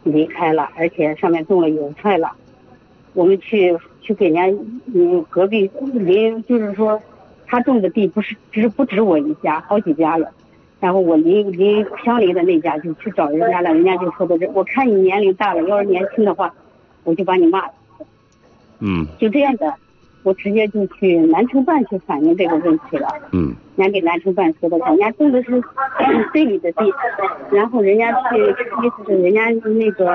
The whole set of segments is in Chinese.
离开了，而且上面种了油菜了。我们去给人家隔壁邻，就是说他种的地不止我一家，好几家了。然后我相邻的那家就去找人家了，人家就说的是，我看你年龄大了，要是年轻的话，我就把你骂了。就这样的，我直接就去南城办去反映这个问题了。人家给南城办说的，人家种的是队里的地，然后人家意思是人家那个，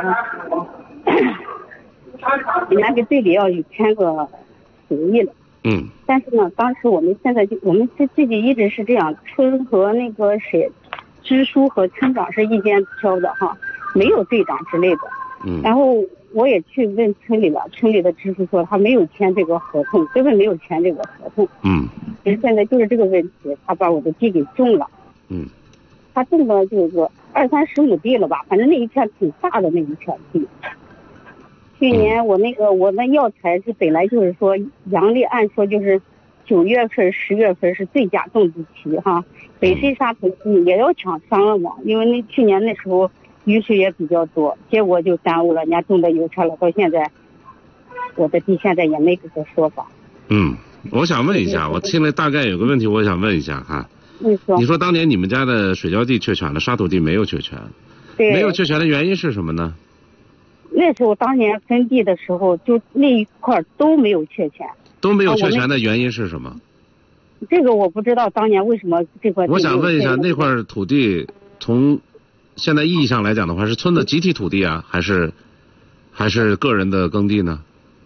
人家给队里要签个协议了。但是呢，当时我们自己一直是这样，村和那个支书和村长是一肩挑的哈，没有队长之类的。然后我也去问村里了，村里的支书说他没有签这个合同，根本没有签这个合同。现在就是这个问题，他把我的地给种了。他种了就是说20-30亩地了吧，反正那一片挺大的那一片地。去年我那药材是本来就是说阳历按说就是9月份10月份是最佳种植期哈，北水沙盆地也要抢上了网，因为去年那时候雨水也比较多，结果就耽误了，人家种的油菜了，到现在我的地现在也没这个说法。 我想问一下，我听了大概有个问题，我想问一下哈。你说当年你们家的水浇地确权了，沙土地没有确权，没有确权的原因是什么呢？ 那时候当年分地的时候，就那一块都没有确权。都没有确权的原因是什么？ 这个我不知道当年为什么这块。 我想问一下，那块土地从现在意义上来讲的话，是村的集体土地啊，还是个人的耕地呢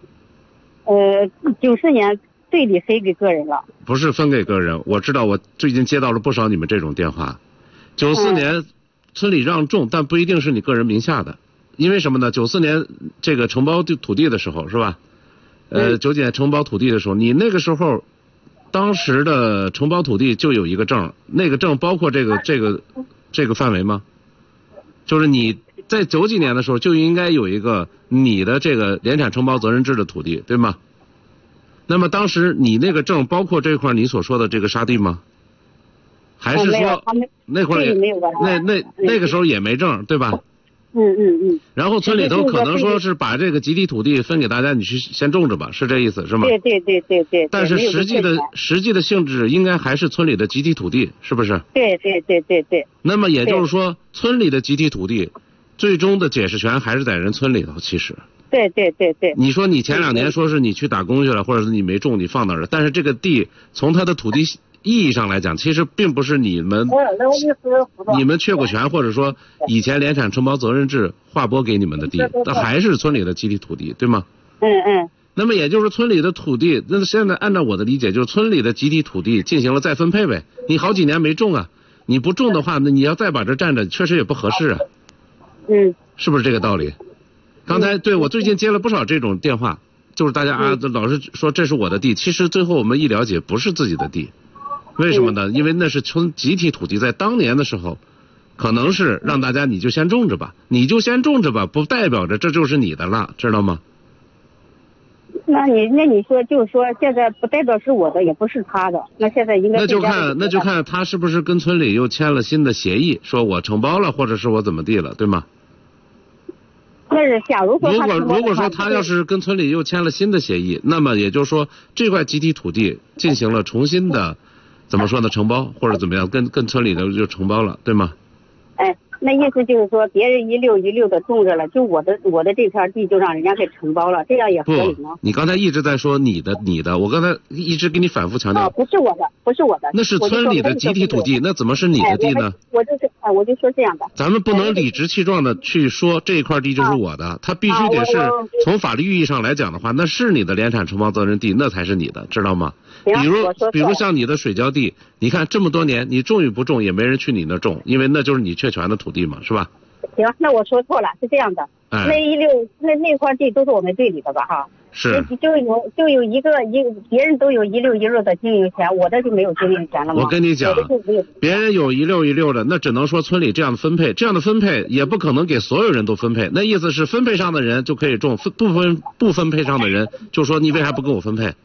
？94年队里分给个人了。 不是分给个人，我知道，我最近接到了不少你们这种电话。94年村里让种，但不一定是你个人名下的。因为什么呢？94年这个承包土地的时候是吧？99年承包土地的时候，你那个时候当时的承包土地就有一个证，那个证包括这个范围吗？就是你在90几年的时候就应该有一个你的这个联产承包责任制的土地，对吗？那么当时你那个证包括这块你所说的这个沙地吗？还是说那会儿那个时候也没证，对吧？然后村里头可能说是把这个集体土地分给大家，你去先种着吧，是这意思是吗？ 对。 但是实际的性质应该还是村里的集体土地，是不是？ 对。 那么也就是说，村里的集体土地，最终的解释权还是在人村里头，其实。 对。 你说你前2年说是你去打工去了，或者是你没种，你放那儿了，但是这个地从它的土地意义上来讲，其实并不是你们确过权，或者说以前联产承包责任制划拨给你们的地，那还是村里的集体土地，对吗？那么也就是村里的土地，那现在按照我的理解，就是村里的集体土地进行了再分配呗。你好几年没种啊，你不种的话，那你要再把这占着，确实也不合适啊。是不是这个道理？刚才对我最近接了不少这种电话，就是大家老是说这是我的地，其实最后我们一了解不是自己的地。为什么呢？因为那是村集体土地，在当年的时候，可能是让大家你就先种着吧，不代表着这就是你的了，知道吗？ 那你说就是说现在不代表是我的，也不是他的，那现在应该那就看他是不是跟村里又签了新的协议，说我承包了，或者是我怎么地了，对吗？ 那是假如说如果说他要是跟村里又签了新的协议，那么也就是说这块集体土地进行了重新的怎么说呢承包或者怎么样，跟村里的就承包了，对吗？ 那意思就是说别人一溜的种着了，就我的这片地就让人家给承包了，这样也合理吗？ 你刚才一直在说你的，我刚才一直给你反复强调。 不是我的。 那是村里的集体土地，那怎么是你的地呢？ 我就说这样的。 咱们不能理直气壮的去说这一块地就是我的，它必须得是从法律意义上来讲的话，那是你的联产承包责任地，那才是你的，知道吗？比如像你的水浇地，你看这么多年你种与不种也没人去你那种，因为那就是你确权的土地嘛，是吧？ 行，那我说错了，是这样的。那块地都是我们队里的吧哈？ 是。 就有一个别人都有一溜的经营权，我这就没有经营权了吗？ 我跟你讲，别人有一溜的，那只能说村里这样的分配，这样的分配也不可能给所有人都分配。那意思是分配上的人就可以种，不分配上的人就说你为啥不跟我分配？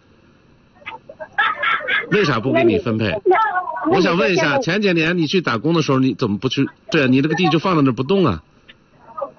为啥不给你分配？我想问一下，前几年你去打工的时候，你怎么不去？对啊，你这个地就放在那不动啊。